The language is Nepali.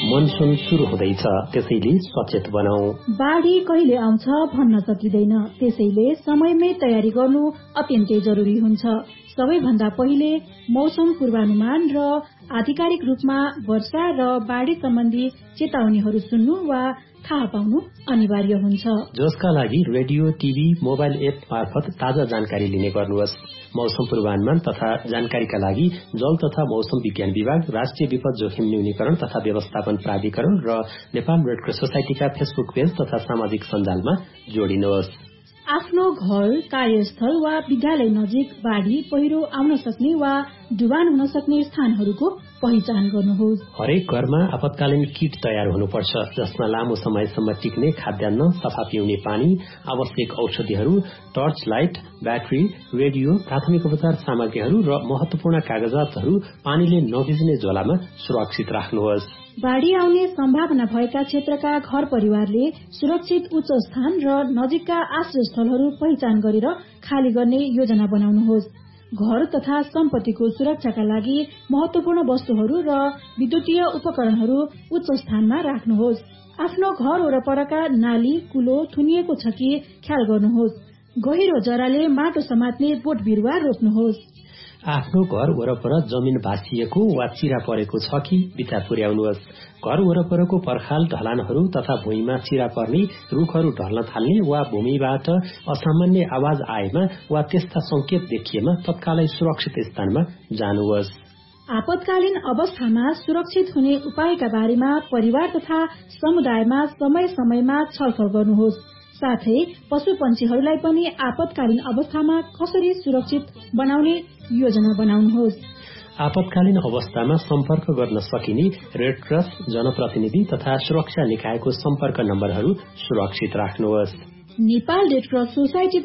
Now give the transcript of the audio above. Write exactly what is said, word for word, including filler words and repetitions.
मनसुन सुरु हुँदैछ, त्यसैले सचेत बनाऊ। बाढी कहिले आउँछ भन्न सकिँदैन, त्यसैले समयमै तयारी गर्नु अत्यन्तै जरुरी हुन्छ। सबैभन्दा पहिले मौसम पूर्वानुमान र आधिकारिक रूपमा वर्षा र बाढी सम्बन्धी चेतावनीहरू सुन्नु वा थाहा पाउनु अनिवार्य हुन्छ। जसका लागि रेडियो, टिभी, मोबाइल एप मार्फत ताजा जानकारी लिने गर्नुहोस्। मौसम पूर्वानुमान तथा जानकारीका लागि जल तथा मौसम विज्ञान विभाग, राष्ट्रिय विपद जोखिम न्यूनीकरण तथा व्यवस्थापन प्राधिकरण र नेपाल रेडक्रस सोसाइटीका फेसबुक पेज तथा सामाजिक सञ्जालमा जोडिनुहोस्। आफ्नो घर, कार्यस्थल वा विद्यालय नजिक बाढी, पहिरो आउन सक्ने वा डुबान हुन सक्ने स्थानहरूको पहिचान गर्नुहोस्। हरेक घरमा आपतकालीन किट तयार हुनुपर्छ, जसमा लामो समयसम्म टिक्ने खाद्यान्न, सफा पिउने पानी, आवश्यक औषधिहरू, टर्च लाइट, ब्याट्री, रेडियो, प्राथमिक उपचार सामग्रीहरू र महत्वपूर्ण कागजातहरू पानीले नभिज्ने झोलामा सुरक्षित राख्नुहोस्। बाढी आउने सम्भावना भएका क्षेत्रका घर परिवारले सुरक्षित उच्च स्थान र नजिकका आश्रयस्थलहरू पहिचान गरेर खाली गर्ने योजना बनाउनुहोस्। घर तथा सम्पत्तिको सुरक्षाका लागि महत्वपूर्ण वस्तुहरू र विद्युतीय उपकरणहरू उच्च स्थानमा राख्नुहोस्। आफ्नो घर वरपरका नाली, कुलो थुनिएको छ कि ख्याल गर्नुहोस्। गहिरो जराले माटो समात्ने बोट बिरुवा रोप्नुहोस्। आफ्नो घर वरपर जमिन भाँसिएको वा चिरा परेको छ कि विचार पुर्याउनुहोस्। घर वरपरको पर्खाल, ढलानहरू तथा भुइँमा चिरा पर्ने, रुखहरू ढल्न थाल्ने वा भूमिबाट असामान्य आवाज आएमा वा त्यस्ता संकेत देखिएमा तत्कालै सुरक्षित स्थानमा जानुहोस्। आपतकालीन अवस्थामा सुरक्षित हुने उपायका बारेमा परिवार तथा समुदायमा समय समयमा छलफल गर्नुहोस्। साथै पशु पन्छीहरूलाई पनि आपतकालीन अवस्थामा कसरी सुरक्षित बनाउने योजना बनाउनुहोस्। आपतकालीन अवस्थामा सम्पर्क गर्न सकिने रेडक्रस, जनप्रतिनिधि तथा सुरक्षा निकायको सम्पर्क नम्बरहरू सुरक्षित राख्नुहोस्। Nepal red cross society